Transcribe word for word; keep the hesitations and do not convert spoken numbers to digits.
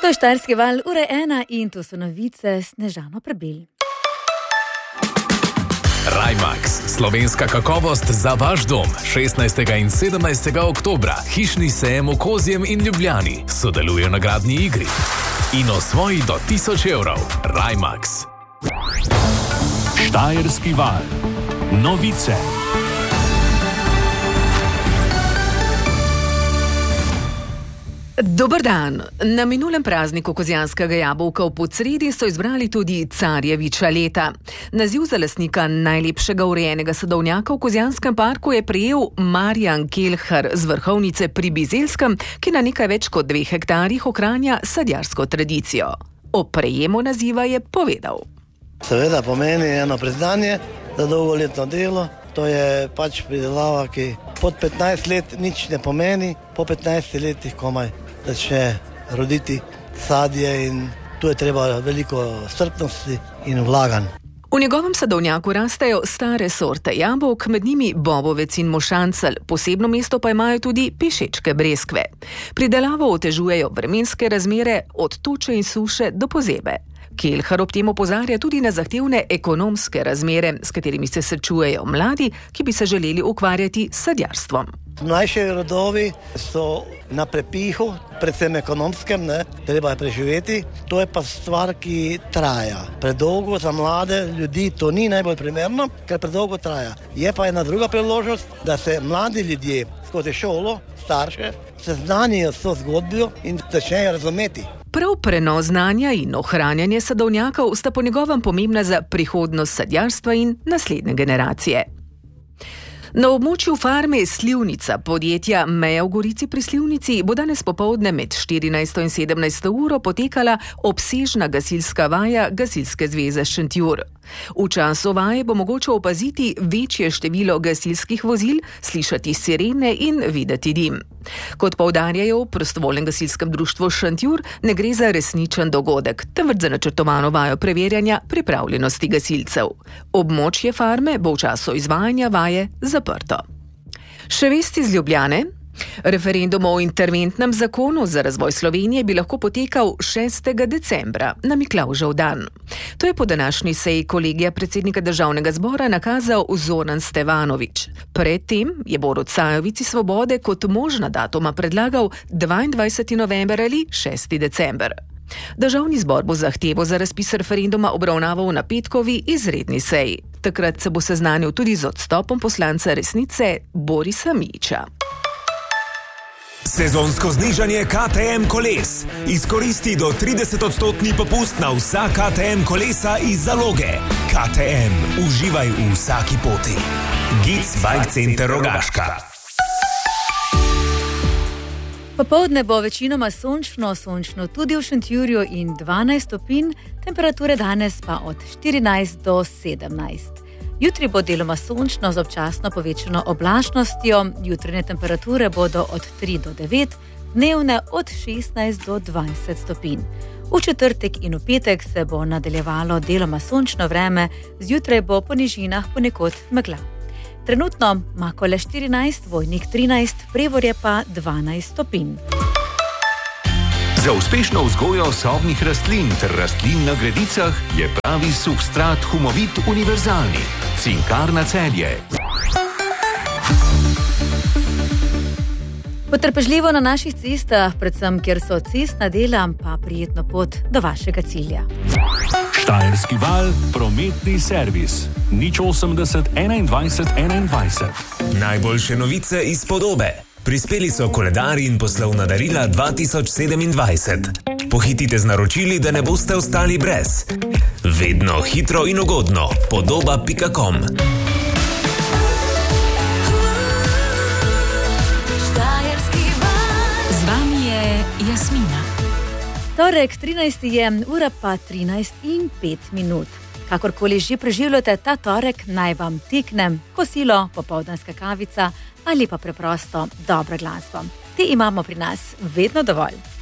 To je Štajerski val, ura ena in to so novice s Snežano Prebil. Rajmax, slovenska kakovost za vaš dom. šestnajstega in sedemnajstega oktobra, hišni sejem v Kozjem in Ljubljani. Sodeluje na gradni igri. In osvoji do tisoč evrov. Rajmax. Štajerski val. Novice. Dober dan. Na minulem prazniku kozjanskega jabolka v Podsredi so izbrali tudi Carjeviča leta. Naziv za lastnika najlepšega urejenega sadovnjaka v Kozjanskem parku je prejel Marjan Kelhar z Vrhovnice pri Bizelskem, ki na nekaj več kot dveh hektarjih ohranja sadjarsko tradicijo. O prejemu naziva je povedal. Seveda pomeni eno priznanje za dolgoletno delo. To je pač pridelava, ki pod petnajst let nič ne pomeni, po petnajstih letih komaj začne roditi sadje in tu je treba veliko strpnosti in vlaganj. V njegovem sadovnjaku rastejo stare sorte jabolk, med njimi bobovec in mošancelj, posebno mesto pa imajo tudi pišečke breskve. Pridelavo otežujejo vremenske razmere od toče in suše do pozebe. Kelhar ob tem opozarja tudi na zahtevne ekonomske razmere, s katerimi se srečujejo mladi, ki bi se želeli ukvarjati s sadjarstvom. Mlajši rodovi so na prepihu, predvsem ekonomskem, ne, treba je preživeti. To je pa stvar, ki traja. Predolgo za mlade ljudi to ni najbolj primerno, ker predolgo traja. Je pa ena druga priložnost, da se mladi ljudje skozi šolo, starše, seznanijo s to zgodbijo in začnejo razumeti. Prav prenos znanja in ohranjanje sadovnjakov sta po njegovem pomembna za prihodnost sadjarstva in naslednje generacije. Na območju farme Slivnica podjetja Meja v Gorici pri Slivnici bo danes popoldne med štirinajsto in sedemnajsto uro potekala obsežna gasilska vaja Gasilske zveze Šentjur. V času vaje bo mogoče opaziti večje število gasilskih vozil, slišati sirene in videti dim. Kot poudarjajo v prostovoljnem gasilskem društvu Šentjur, ne gre za resničen dogodek, temveč za načrtovano vajo preverjanja pripravljenosti gasilcev. Območje farme bo v času izvajanja vaje zaprto. Še vesti iz Ljubljane? Referendum o interventnem zakonu za razvoj Slovenije bi lahko potekal šestega decembra, na Miklavžev dan. To je po današnji seji kolegija predsednika Državnega zbora nakazal Zoran Stevanović. Predtem je Borut Sajovic iz Svobode kot možna datuma predlagal dvaindvajseti november ali šesti december. Državni zbor bo zahtevo za razpis referenduma obravnaval na petkovi izredni seji. Takrat se bo seznanil tudi z odstopom poslanca Resnice Borisa Mijića. Sezonsko znižanje K T M koles. Izkoristi do trideset odstotni popust na vsa K T M kolesa iz zaloge. K T M. Uživaj v vsaki poti. Gic Bike Center Rogaška. Popoldne bo večinoma sončno, sončno tudi v Šentjurju in dvanajst stopinj, temperature danes pa od štirinajst do sedemnajst. Jutri bo deloma sončno z občasno povečano oblačnostjo, jutranje temperature bodo od tri do devet, dnevne od šestnajst do dvajset stopinj. V četrtek in v petek se bo nadaljevalo deloma sončno vreme, zjutraj bo po nižinah ponekod megla. Trenutno Makole štirinajst, Vojnik trinajst, Prevorje pa dvanajst stopinj. Za uspešno vzgojo sobnih rastlin ter rastlin na gredicah je pravi substrat Humovit univerzalni. Cinkarna Celje. Potrpežljivo na naših cestah, predvsem kjer so cestna dela, pa prijetno pot do vašega cilja. Štajerski val, prometni servis. nič osemdeset enaindvajset enaindvajset. Najboljše novice iz Podobe. Prispeli so koledarji in poslovna darila dva tisoč sedemindvajset. Pohitite z naročili, da ne boste ostali brez. Vedno hitro in ugodno. Podoba pika com. Z vami je Jasmina. Torek trinajsti je, ura pa trinajst in pet minut. Kakorkoli že preživljate ta torek, naj vam teknem kosilo, popoldanska kavica ali pa preprosto dobra glasba. Te imamo pri nas vedno dovolj.